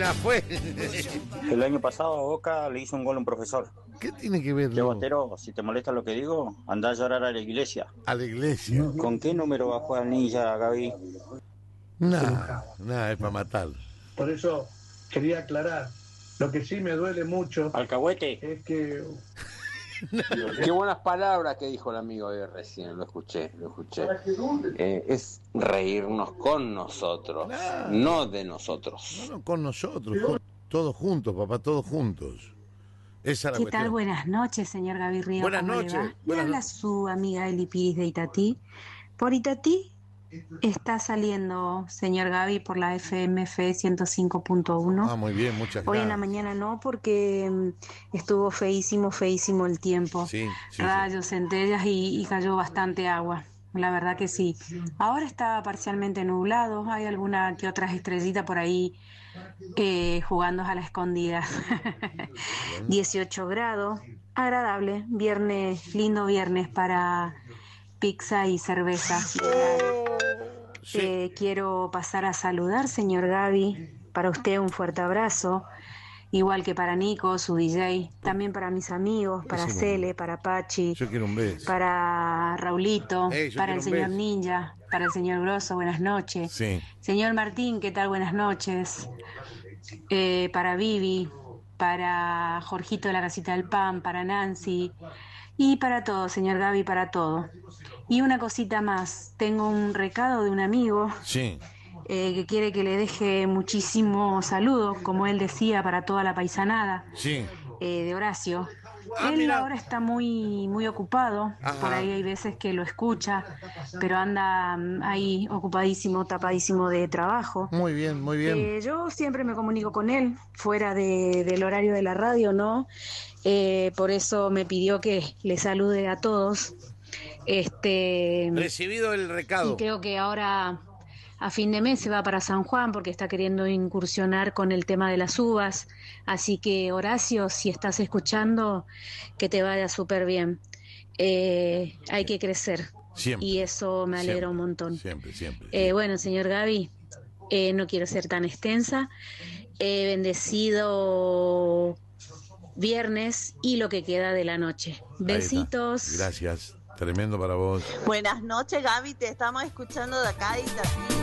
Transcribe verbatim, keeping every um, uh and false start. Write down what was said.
ya fue. El año pasado a Boca le hizo un gol a un profesor. ¿Qué tiene que ver? Che, Bostero, si te molesta lo que digo, andá a llorar a la iglesia. A la iglesia. ¿Con qué número va a jugar Ninja, Gaby? Nada, nada, es para matar. Por eso quería aclarar. Lo que sí me duele mucho. Alcahuete. Es que. Qué buenas palabras que dijo el amigo de recién, lo escuché, lo escuché. Eh, es reírnos con nosotros, nah. no de nosotros. No, no, con nosotros, con, todos juntos, papá, todos juntos. Esa es la ¿Qué cuestión. tal? Buenas noches, señor Gaby Río. Buenas ¿Cómo noches. le va? Buenas Le habla no... su amiga Eli Piris de Itatí. Por Itatí está saliendo, señor Gaby, por la F M F ciento cinco punto uno. Ah, muy bien, muchas gracias. Hoy en la mañana no, porque um, estuvo feísimo, feísimo el tiempo. Sí, sí, Rayos, sí. centellas y, y cayó bastante agua. La verdad que sí. Ahora está parcialmente nublado. Hay alguna que otra estrellita por ahí eh, jugando a la escondida. dieciocho grados. Agradable. Viernes, lindo viernes para pizza y cerveza. Sí. Eh, quiero pasar a saludar, señor Gaby. Para usted un fuerte abrazo. Igual que para Nico, su D J. También para mis amigos, para Ese Cele, no. para Pachi. Yo quiero un beso. Para Raulito, Hey, para el señor beso. Ninja, para el señor Grosso, buenas noches. Sí. Señor Martín, ¿qué tal? Buenas noches. Eh, para Vivi, para Jorgito de la Casita del Pan, para Nancy. Y para todo, señor Gaby, para todo. Y una cosita más. Tengo un recado de un amigo. Sí. Eh, que quiere que le deje muchísimo saludo, como él decía, para toda la paisanada. Sí. Eh, de Horacio. Ah, Él mira. ahora está muy muy ocupado. Ajá. Por ahí hay veces que lo escucha, pero anda mm, ahí ocupadísimo, tapadísimo de trabajo. Muy bien, muy bien. Eh, yo siempre me comunico con él, fuera de, del horario de la radio, ¿no? Eh, por eso me pidió que le salude a todos. Este, Recibido el recado. y creo que ahora a fin de mes se va para San Juan porque está queriendo incursionar con el tema de las uvas. Así que, Horacio, si estás escuchando, que te vaya súper bien. Eh, hay que crecer. Siempre. Y eso me alegra Siempre, un montón. Siempre, siempre. Eh, bueno, señor Gaby, eh, no quiero ser tan extensa. Eh, bendecido viernes y lo que queda de la noche. Besitos. Gracias. Tremendo para vos. Buenas noches, Gaby, te estamos escuchando de acá de Itatí.